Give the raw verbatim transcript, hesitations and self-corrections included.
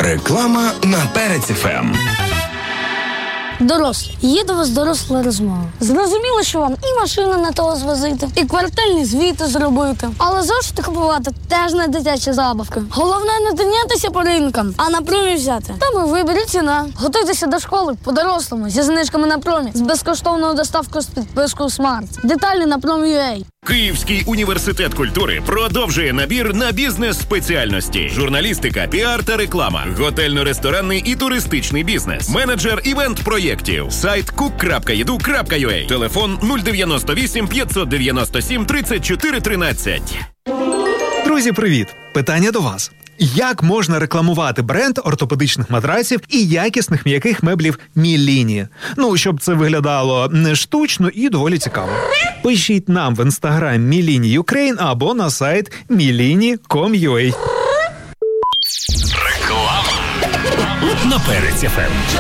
Реклама на Перець еф ем. Дорослі. Є до вас доросла розмова. Зрозуміло, що вам і машину не того звозити, і квартальні звіти зробити. Але зошити купувати теж не дитяча забавка. Головне не тинятися по ринкам, а на промі взяти. Там і виберіть ціна. Готуйтеся до школи по-дорослому, зі знижками на промі, з безкоштовною доставкою з підпискою Смарт. Деталі на промі.ua. Київський університет культури продовжує набір на бізнес-спеціальності. Журналістика, піар та реклама, готельно-ресторанний і туристичний бізнес, менеджер івент-проєктів, сайт кук крапка і ді ю крапка ю а, телефон нуль дев'яносто вісім п'ятсот дев'яносто сім тридцять чотири тринадцять. Друзі, привіт! Питання до вас. Як можна рекламувати бренд ортопедичних матраців і якісних м'яких меблів Міліні? Ну, щоб це виглядало не штучно і доволі цікаво. Пишіть нам в інстаграм Міліні Юкрейн або на сайт міліні крапка ком крапка ю а. Реклама на Перець еф ем.